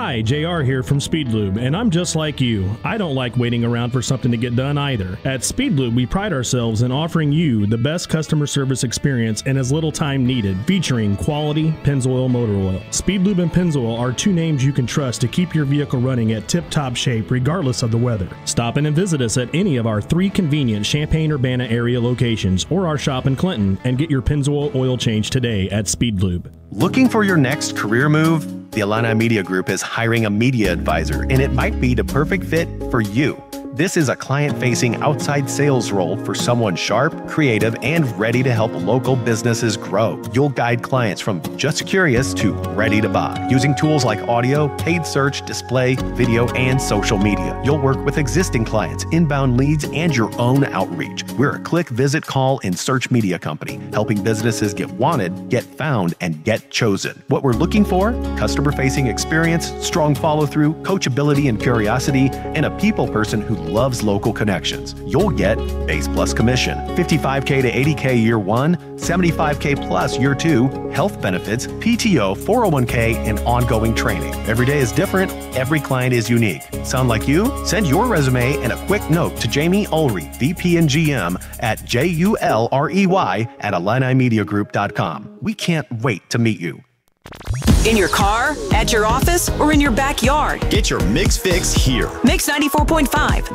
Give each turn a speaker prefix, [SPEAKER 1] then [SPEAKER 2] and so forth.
[SPEAKER 1] Hi, JR here from Speedlube, and I'm just like you. I don't like waiting around for something to get done either. At Speedlube, we pride ourselves in offering you the best customer service experience in as little time needed, featuring quality Pennzoil motor oil. Speedlube and Pennzoil are two names you can trust to keep your vehicle running at tip-top shape regardless of the weather. Stop in and visit us at any of our 3 convenient Champaign-Urbana area locations or our shop in Clinton and get your Pennzoil oil change today at Speedlube.
[SPEAKER 2] Looking for your next career move? The Illini Media Group is hiring a media advisor, and it might be the perfect fit for you. This is a client-facing outside sales role for someone sharp, creative, and ready to help local businesses grow. You'll guide clients from just curious to ready to buy, using tools like audio, paid search, display, video, and social media. You'll work with existing clients, inbound leads, and your own outreach. We're a click, visit, call, and search media company, helping businesses get wanted, get found, and get chosen. What we're looking for? Customer-facing experience, strong follow-through, coachability and curiosity, and a people person who loves local connections. You'll get base plus commission, $55K to $80K year 1, $75K plus year 2, health benefits, PTO, 401K, and ongoing training. Every day is different. Every client is unique. Sound like you? Send your resume and a quick note to Jamie Ulrey, VP and GM at JULREY@IlliniMediaGroup.com. We can't wait to meet you.
[SPEAKER 3] In your car, at your office, or in your backyard.
[SPEAKER 4] Get your Mix fix here.
[SPEAKER 3] Mix 94.5.